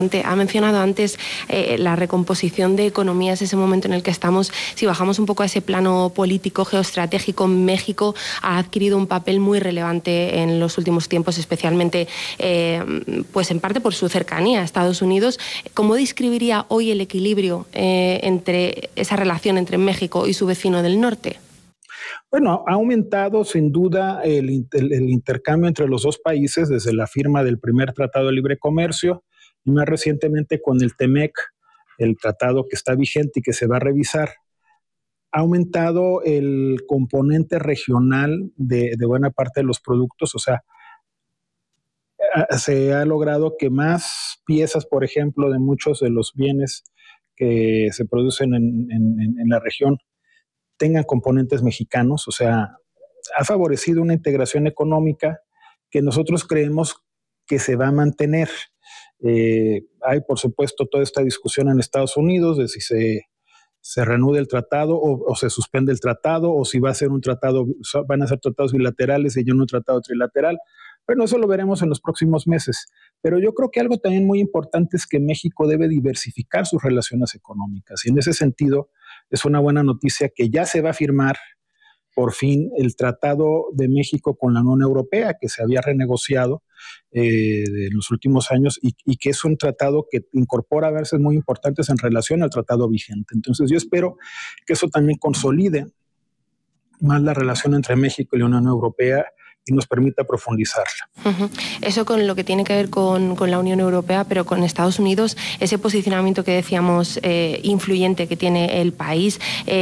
Ha mencionado antes la recomposición de economías, ese momento en el que estamos. Si bajamos un poco a ese plano político, geoestratégico, México ha adquirido un papel muy relevante en los últimos tiempos, especialmente pues en parte por su cercanía a Estados Unidos. ¿Cómo describiría hoy el equilibrio entre esa relación entre México y su vecino del norte? Bueno, ha aumentado sin duda el intercambio entre los dos países desde la firma del primer Tratado de Libre Comercio y más recientemente con el TEMEC, el tratado que está vigente y que se va a revisar. Ha aumentado el componente regional de buena parte de los productos, o sea, se ha logrado que más piezas, por ejemplo, de muchos de los bienes que se producen en la región tengan componentes mexicanos, o sea, ha favorecido una integración económica que nosotros creemos que se va a mantener. Hay, por supuesto, toda esta discusión en Estados Unidos de si se reanuda el tratado o se suspende el tratado, o si va a ser un tratado, van a ser tratados bilaterales y no un tratado trilateral. Bueno, eso lo veremos en los próximos meses. Pero yo creo que algo también muy importante es que México debe diversificar sus relaciones económicas. Y en ese sentido, es una buena noticia que ya se va a firmar por fin el Tratado de México con la Unión Europea, que se había renegociado en los últimos años y que es un tratado que incorpora avances muy importantes en relación al tratado vigente. Entonces yo espero que eso también consolide más la relación entre México y la Unión Europea y nos permita profundizarla. Eso con lo que tiene que ver con la Unión Europea, pero con Estados Unidos, ese posicionamiento que decíamos influyente que tiene el país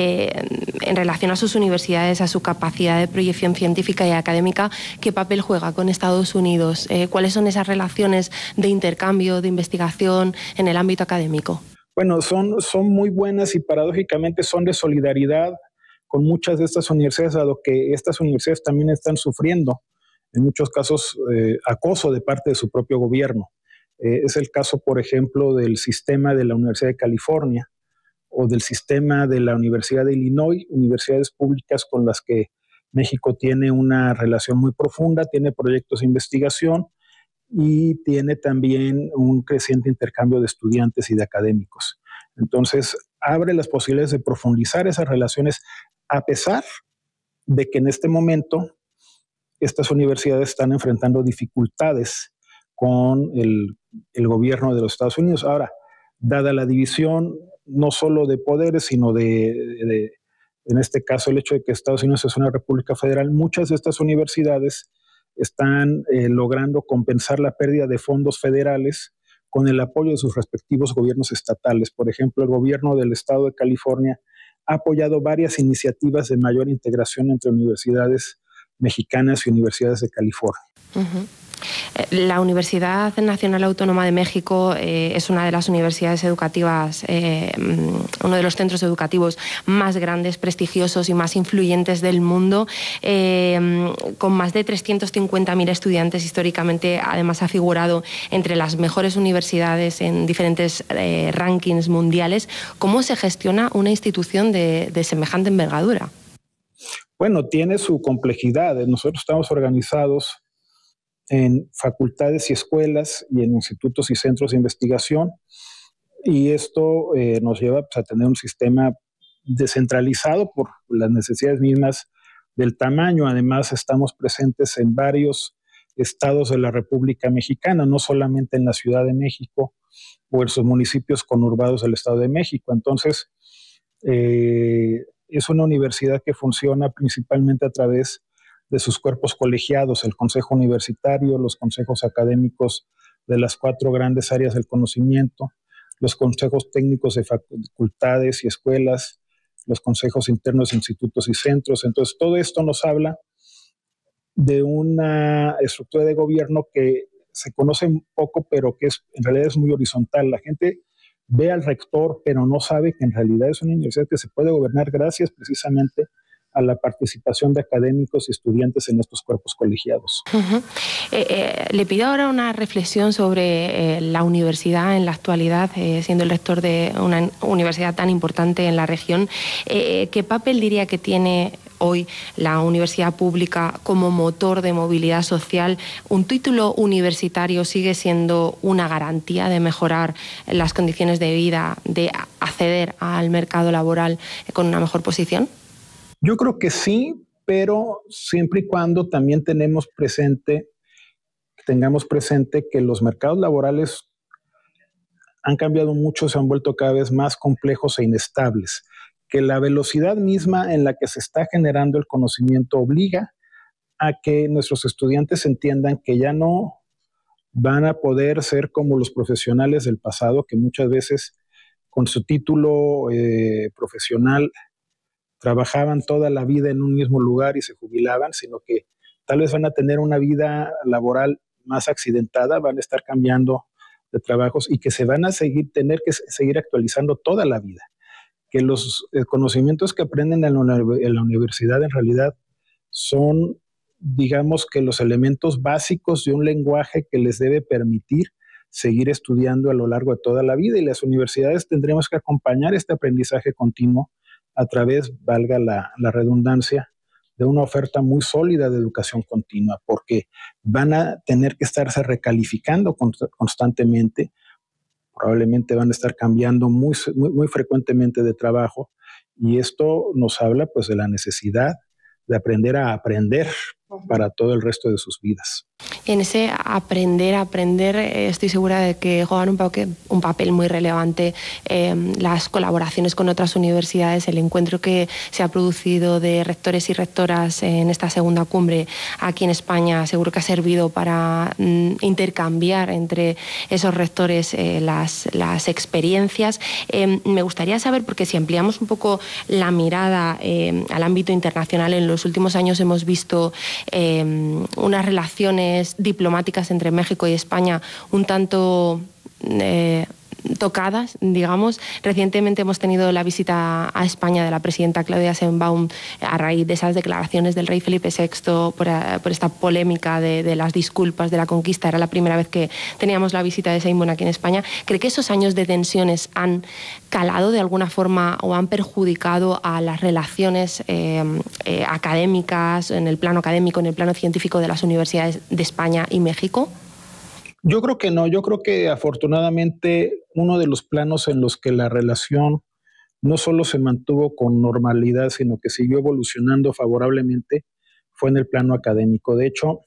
en relación a sus universidades, a su capacidad de proyección científica y académica, ¿qué papel juega con Estados Unidos? ¿Cuáles son esas relaciones de intercambio, de investigación en el ámbito académico? Bueno, son muy buenas y paradójicamente son de solidaridad con muchas de estas universidades, dado que estas universidades también están sufriendo, en muchos casos, acoso de parte de su propio gobierno. Es el caso, por ejemplo, del sistema de la Universidad de California o del sistema de la Universidad de Illinois, universidades públicas con las que México tiene una relación muy profunda, tiene proyectos de investigación y tiene también un creciente intercambio de estudiantes y de académicos. Entonces, abre las posibilidades de profundizar esas relaciones, a pesar de que en este momento estas universidades están enfrentando dificultades con el gobierno de los Estados Unidos. Ahora, dada la división no solo de poderes, sino en este caso el hecho de que Estados Unidos es una república federal, muchas de estas universidades están logrando compensar la pérdida de fondos federales con el apoyo de sus respectivos gobiernos estatales. Por ejemplo, el gobierno del estado de California ha apoyado varias iniciativas de mayor integración entre universidades mexicanas y universidades de California. La Universidad Nacional Autónoma de México es una de las universidades educativas, uno de los centros educativos más grandes, prestigiosos y más influyentes del mundo, con más de 350.000 estudiantes. Históricamente, además, ha figurado entre las mejores universidades en diferentes rankings mundiales. ¿Cómo se gestiona una institución de semejante envergadura? Bueno, tiene su complejidad. Nosotros estamos organizados en facultades y escuelas y en institutos y centros de investigación, y esto nos lleva a tener un sistema descentralizado por las necesidades mismas del tamaño. Además, estamos presentes en varios estados de la República Mexicana, no solamente en la Ciudad de México o en sus municipios conurbados del Estado de México. Entonces, es una universidad que funciona principalmente a través de sus cuerpos colegiados, el Consejo Universitario, los consejos académicos de las 4 grandes áreas del conocimiento, los consejos técnicos de facultades y escuelas, los consejos internos de institutos y centros. Entonces, todo esto nos habla de una estructura de gobierno que se conoce poco, pero que en realidad es muy horizontal. La gente ve al rector, pero no sabe que en realidad es una universidad que se puede gobernar gracias precisamente a la participación de académicos y estudiantes en estos cuerpos colegiados. Le pido ahora una reflexión sobre la universidad en la actualidad, siendo el rector de una universidad tan importante en la región. ¿Qué papel diría que tiene hoy la universidad pública como motor de movilidad social, ¿un título universitario sigue siendo una garantía de mejorar las condiciones de vida, de acceder al mercado laboral con una mejor posición? Yo creo que sí, pero siempre y cuando también tengamos presente que los mercados laborales han cambiado mucho, se han vuelto cada vez más complejos e inestables, que la velocidad misma en la que se está generando el conocimiento obliga a que nuestros estudiantes entiendan que ya no van a poder ser como los profesionales del pasado, que muchas veces con su título profesional trabajaban toda la vida en un mismo lugar y se jubilaban, sino que tal vez van a tener una vida laboral más accidentada, van a estar cambiando de trabajos y que se van a tener que seguir actualizando toda la vida. Que los conocimientos que aprenden en la universidad en realidad son, digamos, que los elementos básicos de un lenguaje que les debe permitir seguir estudiando a lo largo de toda la vida, y las universidades tendremos que acompañar este aprendizaje continuo a través, valga la redundancia, de una oferta muy sólida de educación continua, porque van a tener que estarse recalificando constantemente, probablemente van a estar cambiando muy frecuentemente de trabajo, y esto nos habla pues de la necesidad de aprender a aprender para todo el resto de sus vidas. En ese aprender, estoy segura de que juegan un papel muy relevante las colaboraciones con otras universidades, el encuentro que se ha producido de rectores y rectoras en esta segunda cumbre aquí en España, seguro que ha servido para intercambiar entre esos rectores las experiencias. Me gustaría saber, porque si ampliamos un poco la mirada al ámbito internacional, en los últimos años hemos visto unas relaciones diplomáticas entre México y España un tanto tocadas, digamos. Recientemente hemos tenido la visita a España de la presidenta Claudia Sheinbaum a raíz de esas declaraciones del rey Felipe VI por esta polémica de las disculpas de la conquista. Era la primera vez que teníamos la visita de Sheinbaum aquí en España. ¿Cree que esos años de tensiones han calado de alguna forma o han perjudicado a las relaciones académicas, en el plano académico, en el plano científico de las universidades de España y México? Yo creo que no, yo creo que afortunadamente uno de los planos en los que la relación no solo se mantuvo con normalidad, sino que siguió evolucionando favorablemente fue en el plano académico. De hecho,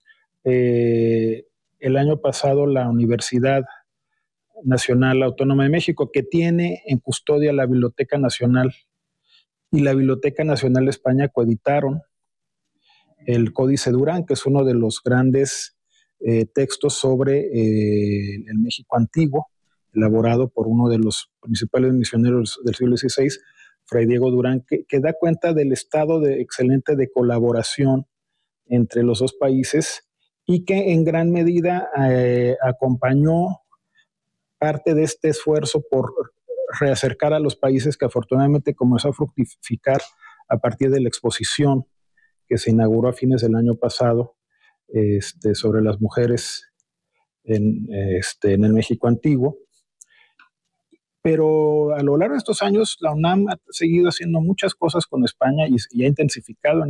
el año pasado la Universidad Nacional Autónoma de México, que tiene en custodia la Biblioteca Nacional y la Biblioteca Nacional de España, coeditaron el Códice Durán, que es uno de los grandes textos sobre el México antiguo, elaborado por uno de los principales misioneros del siglo XVI, Fray Diego Durán, que da cuenta del estado excelente de colaboración entre los dos países y que en gran medida acompañó parte de este esfuerzo por reacercar a los países, que afortunadamente comenzó a fructificar a partir de la exposición que se inauguró a fines del año pasado sobre las mujeres en el México antiguo. Pero a lo largo de estos años, la UNAM ha seguido haciendo muchas cosas con España y ha intensificado en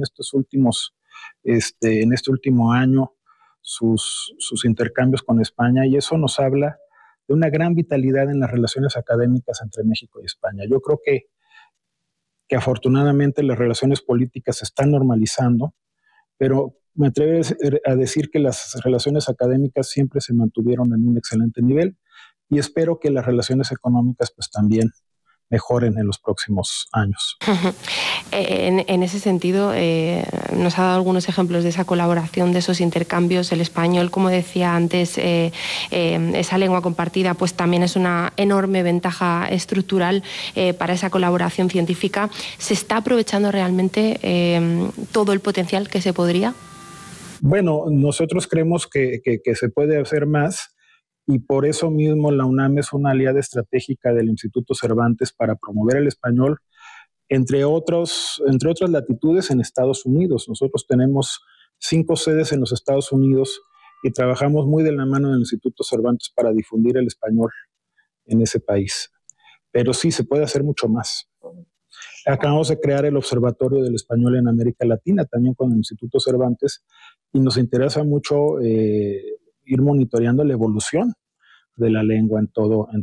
en este último año sus intercambios con España, y eso nos habla de una gran vitalidad en las relaciones académicas entre México y España. Yo creo que afortunadamente las relaciones políticas se están normalizando, pero me atrevo a decir que las relaciones académicas siempre se mantuvieron en un excelente nivel, y espero que las relaciones económicas pues también mejoren en los próximos años. En ese sentido, nos ha dado algunos ejemplos de esa colaboración, de esos intercambios. El español, como decía antes, esa lengua compartida, pues también es una enorme ventaja estructural para esa colaboración científica. ¿Se está aprovechando realmente todo el potencial que se podría? Bueno, nosotros creemos que se puede hacer más, y por eso mismo la UNAM es una aliada estratégica del Instituto Cervantes para promover el español, entre otras latitudes en Estados Unidos. Nosotros tenemos 5 sedes en los Estados Unidos y trabajamos muy de la mano del Instituto Cervantes para difundir el español en ese país. Pero sí, se puede hacer mucho más. Acabamos de crear el Observatorio del Español en América Latina, también con el Instituto Cervantes, y nos interesa mucho ir monitoreando la evolución de la lengua en todo